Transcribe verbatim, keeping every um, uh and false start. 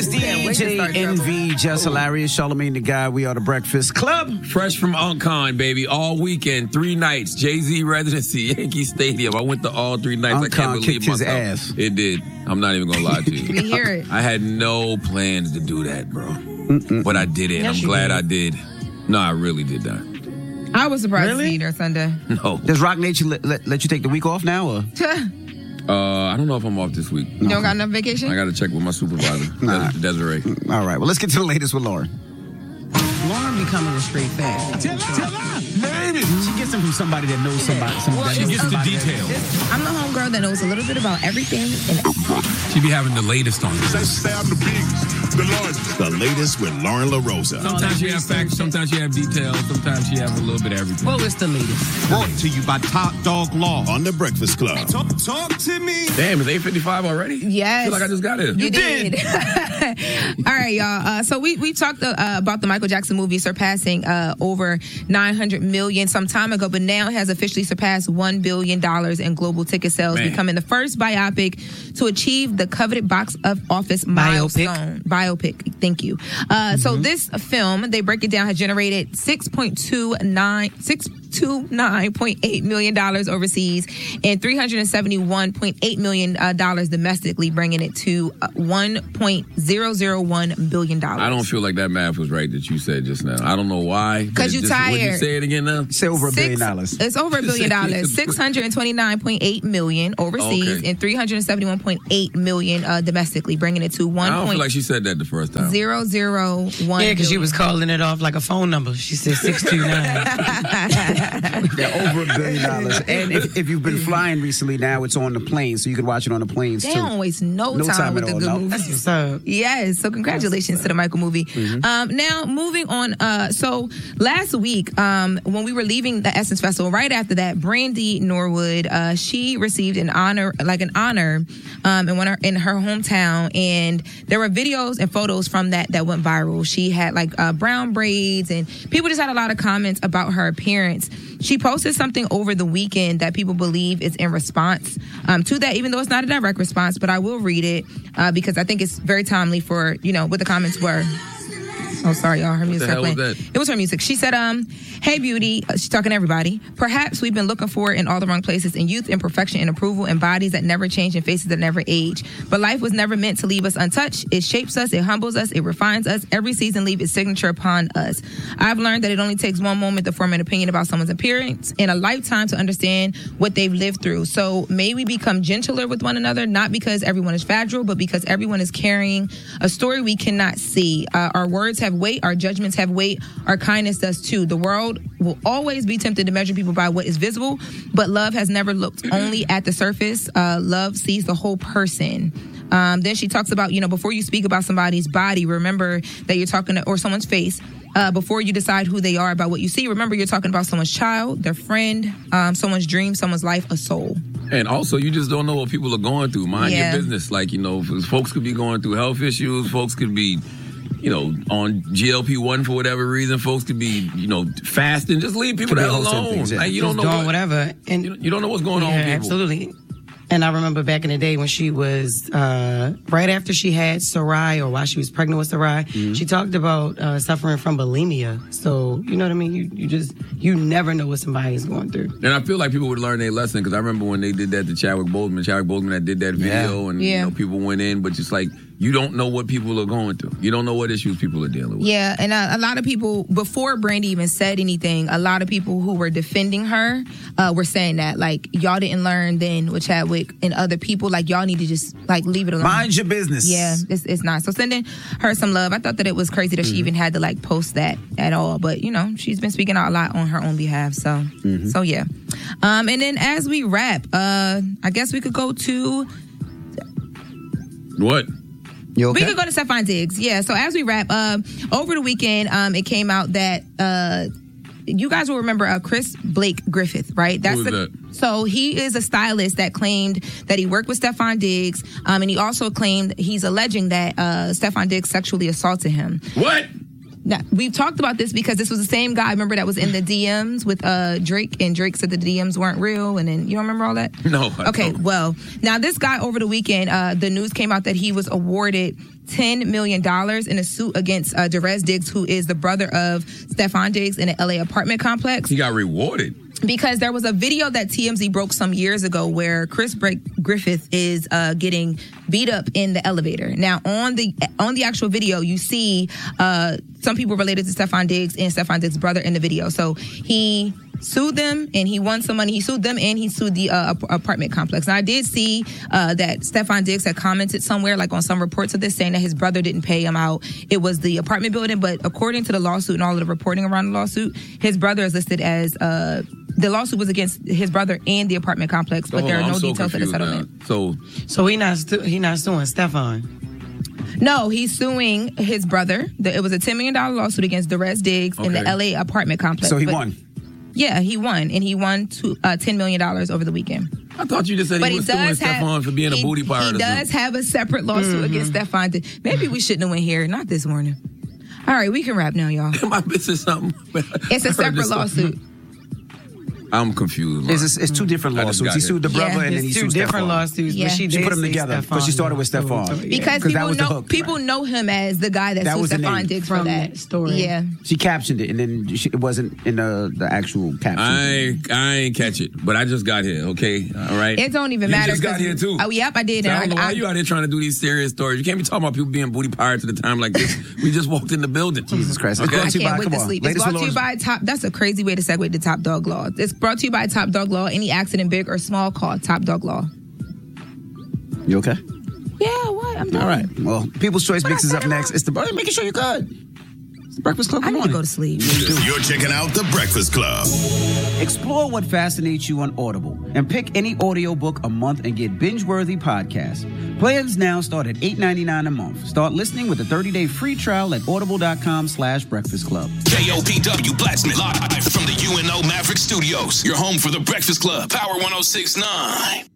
It's D J N V, Just Hilarious, Charlamagne the Guy. We are the Breakfast Club. Fresh from UnCon, baby. All weekend, three nights. Jay-Z residency, Yankee Stadium. I went to all three nights. UnCon I can't believe kicked his myself. ass. It did. I'm not even gonna lie to you. We hear it. I had no plans to do that, bro. Mm-mm. But I did it. And Yes, I'm you glad did. I did. No, I really did that. I was surprised Really? to see you there Sunday. No. Does Rock Nation let, let, let you take the week off now? Or? Uh, I don't know if I'm off this week. You don't got enough vacation? I got to check with my supervisor, Nah. Des- Desiree. All right, well, let's get to the latest with Lauren. Lauren becoming a straight fan. Tell her, tell her. She gets them from somebody that knows somebody. somebody Well, that she knows gets the somebody details. I'm the homegirl that knows a little bit about everything. And She be having the latest on it. The largest. The latest with Lauren LaRosa. Sometimes she have facts, sometimes she have details, sometimes she have a little bit of everything. Well, it's the latest. Brought to you by Top Dog Law. On the Breakfast Club. Talk, talk to me. Damn, it's eight fifty-five already? Yes. I feel like I just got here. You, did. All right, y'all. Uh, so we we talked uh, about the Michael Jackson movie surpassing uh, over nine hundred million some time ago, but now it has officially surpassed one billion dollars in global ticket sales, Man. becoming the first biopic to achieve the coveted box of office milestone. Biopic. Thank you. Uh, mm-hmm. So this film, they break it down, has generated six point two nine six to nine point eight million dollars overseas and three hundred seventy-one point eight million dollars domestically, bringing it to one point zero zero one billion dollars. I don't feel like that math was right that you said just now. I don't know why. Because you Would you tired. say it again now? Say over a Six- billion dollars. It's over a billion dollars. six hundred twenty-nine point eight million overseas Okay. and three hundred seventy-one point eight million uh, domestically, bringing it to I one don't feel like point she said that the first time. zero zero one. Yeah, because she was calling it off like a phone number. She said six two nine. They're over a billion dollars. And if, if you've been flying recently, now it's on the plane, so you can watch it on the planes, They too. don't waste no, No time, time with at the all, good no. movies. That's what's up. Yes, so congratulations to the Michael movie. Mm-hmm. Um, now, moving on. Uh, so last week, um, when we were leaving the Essence Festival, right after that, Brandy Norwood, uh, she received an honor, like an honor, um, in, one of her, in her hometown, and there were videos and photos from that that went viral. She had like uh, brown braids, and people just had a lot of comments about her appearance. She posted something over the weekend that people believe is in response um, to that, even though it's not a direct response, but I will read it uh, because I think it's very timely for, you know, what the comments were. Oh, sorry, y'all. Her music the hell playing. was that? It was her music. She said, um, hey, beauty. Uh, she's talking to everybody. Perhaps we've been looking for it in all the wrong places, in youth, imperfection, and approval, and bodies that never change, and faces that never age. But life was never meant to leave us untouched. It shapes us. It humbles us. It refines us. Every season leaves its signature upon us. I've learned that it only takes one moment to form an opinion about someone's appearance and a lifetime to understand what they've lived through. So may we become gentler with one another, not because everyone is fragile, but because everyone is carrying a story we cannot see. Uh, our words have weight. Our judgments have weight. Our kindness does too. The world will always be tempted to measure people by what is visible, but love has never looked only at the surface. Uh, love sees the whole person. Um, then she talks about, you know, before you speak about somebody's body, remember that you're talking to, or someone's face, uh, before you decide who they are about what you see, remember you're talking about someone's child, their friend, um, someone's dream, someone's life, a soul. And also, you just don't know what people are going through. Mind Yeah. your business. Like, you know, folks could be going through health issues. Folks could be, you know, on G L P one for whatever reason. Folks could be, you know, fasting. Just leave people Could be the a hell whole set of alone. things, yeah. Like, you Just don't know doing what, whatever. And you, you don't know what's going yeah, on with people. absolutely. And I remember back in the day when she was, uh, right after she had Sarai, or while she was pregnant with Sarai, Mm-hmm. she talked about uh, suffering from bulimia. So, you know what I mean? You, you just, you never know what somebody is going through. And I feel like people would learn their lesson, because I remember when they did that to Chadwick Boseman, Chadwick Boseman that did that video, Yeah. and Yeah. you know, people went in, but just like, you don't know what people are going through. You don't know what issues people are dealing with. Yeah, and uh, a lot of people, before Brandy even said anything, a lot of people who were defending her uh, were saying that, like, y'all didn't learn then with Chadwick and other people, like, y'all need to just, like, leave it alone. Mind your business. Yeah, it's, it's not. So sending her some love. I thought that it was crazy that she even had to, like, post that at all. But, you know, she's been speaking out a lot on her own behalf. So, so yeah. Um, and then as we wrap, uh, I guess we could go to... What? You okay? We could go to Stefan Diggs. Yeah. So as we wrap, uh, over the weekend, um, it came out that uh, you guys will remember uh, Chris Blake Griffith, right? That's Who is the, that? So he is a stylist that claimed that he worked with Stefan Diggs, um, and he also claimed he's alleging that uh, Stefan Diggs sexually assaulted him. What? Now, we've talked about this because this was the same guy, remember, that was in the D Ms with uh, Drake, and Drake said the D Ms weren't real, and then you don't remember all that? No. I Okay, don't. well, now this guy over the weekend, uh, the news came out that he was awarded ten million dollars in a suit against uh, Derez Diggs, who is the brother of Stefan Diggs in an L A apartment complex. He got rewarded. Because there was a video that T M Z broke some years ago where Chris Bre- Griffith is uh, getting beat up in the elevator. Now, on the on the actual video, you see uh, some people related to Stefan Diggs and Stefan Diggs' brother in the video. So he sued them and he won some money. He sued them and he sued the uh, apartment complex. Now, I did see uh, that Stefan Diggs had commented somewhere, like on some reports of this, saying that his brother didn't pay him out. It was the apartment building, but according to the lawsuit and all of the reporting around the lawsuit, his brother is listed as uh, the lawsuit was against his brother and the apartment complex, but So, there are hold on, no I'm so details of the confused settlement. now. So So he not stu- he not suing Stefan. No, he's suing his brother. The- It was a ten million dollars lawsuit against Derez Diggs in the Okay. L A apartment complex. So he But- won. Yeah, he won, and he won two, uh, ten million dollars over the weekend. I thought you just said But he he was suing does have Stefan for being he, a booty pirate. He or does something. have a separate lawsuit against Stefan. Diggs. Maybe we shouldn't have went here. Not this morning. All right, we can wrap now, y'all. Am I missing something? It's I a heard separate this- lawsuit. I'm confused. Mark. It's, it's two different I just lawsuits. got He it. sued the brother Yeah. and then It's he two sued different Stefan. lawsuits, Yeah. but she She did put 'em say together, 'cause she Stefan, started with though. Stefan. So, yeah. Because 'Cause that people was the know hook. people know him as the guy that, That sued was the Stefan name. Diggs for From that that story. Yeah. She captioned it, and then she, it wasn't in the, the actual caption. I ain't, I ain't catch it, but I just got here. Okay, all right. It don't even you matter. just got 'cause- here too. Oh, yep, I did. So And I don't know I- why I- you out here trying to do these serious stories. You can't be talking about people being booty pirates at a time like this. We just walked in the building. Jesus Christ. It's Okay. brought I to you by, can't wait come to on. sleep. It's Latest brought to you Lawrence- by Top. That's a crazy way to segue to Top Dog Law. It's brought to you by Top Dog Law. Any accident, big or small, call Top Dog Law. You okay? Yeah, what? I'm done. All right. Well, People's Choice What I Mix is said up wrong? next. It's the making sure you're good. It's the Breakfast Club. I Good need to morning. go to sleep. You're checking out The Breakfast Club. Explore what fascinates you on Audible and pick any audiobook a month and get binge-worthy podcasts. Plans now start at eight ninety-nine a month. Start listening with a thirty-day free trial at audible.com slash breakfast club. K O P W Blacksmith, live from the U N O Maverick Studios. Your home for The Breakfast Club. Power one oh six point nine.